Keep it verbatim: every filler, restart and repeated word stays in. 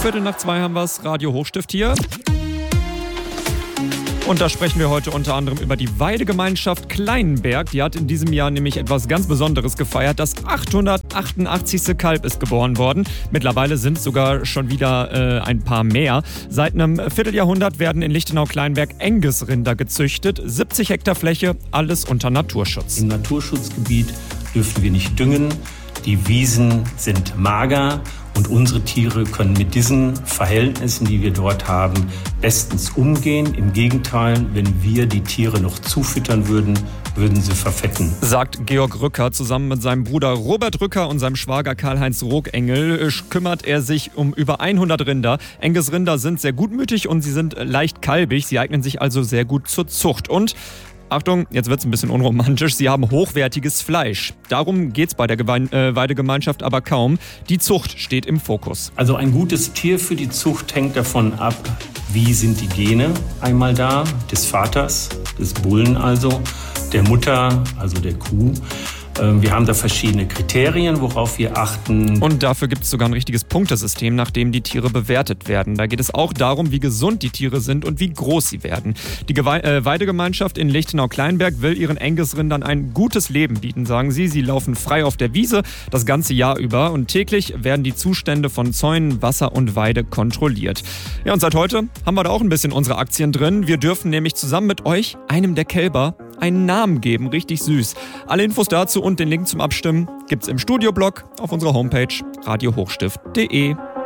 Viertel nach zwei haben wir es, Radio Hochstift hier. Und da sprechen wir heute unter anderem über die Weidegemeinschaft Kleinenberg. Die hat in diesem Jahr nämlich etwas ganz Besonderes gefeiert. Das achthundertachtundachtzigste Kalb ist geboren worden. Mittlerweile sind es sogar schon wieder äh, ein paar mehr. Seit einem Vierteljahrhundert werden in Lichtenau-Kleinenberg Angus-Rinder gezüchtet. siebzig Hektar Fläche, alles unter Naturschutz. Im Naturschutzgebiet dürfen wir nicht düngen. Die Wiesen sind mager. Und unsere Tiere können mit diesen Verhältnissen, die wir dort haben, bestens umgehen. Im Gegenteil, wenn wir die Tiere noch zufüttern würden, würden sie verfetten. Sagt Georg Rücker. Zusammen mit seinem Bruder Robert Rücker und seinem Schwager Karl-Heinz Rohkengel kümmert er sich um über hundert Rinder. Angus-Rinder sind sehr gutmütig und sie sind leicht kalbig. Sie eignen sich also sehr gut zur Zucht. Und Achtung, jetzt wird es ein bisschen unromantisch. Sie haben hochwertiges Fleisch. Darum geht es bei der Gewe- äh, Weidegemeinschaft aber kaum. Die Zucht steht im Fokus. Also ein gutes Tier für die Zucht hängt davon ab, wie sind die Gene einmal da, des Vaters, des Bullen also, der Mutter, also der Kuh. Wir haben da verschiedene Kriterien, worauf wir achten. Und dafür gibt es sogar ein richtiges Punktesystem, nach dem die Tiere bewertet werden. Da geht es auch darum, wie gesund die Tiere sind und wie groß sie werden. Die Gewe- äh, Weidegemeinschaft in Lichtenau-Kleinenberg will ihren Angus-Rindern ein gutes Leben bieten, sagen sie. Sie laufen frei auf der Wiese das ganze Jahr über und täglich werden die Zustände von Zäunen, Wasser und Weide kontrolliert. Ja, und seit heute haben wir da auch ein bisschen unsere Aktien drin. Wir dürfen nämlich zusammen mit euch, einem der Kälber, einen Namen geben. Richtig süß. Alle Infos dazu und den Link zum Abstimmen gibt's im Studioblog auf unserer Homepage radio hochstift punkt de.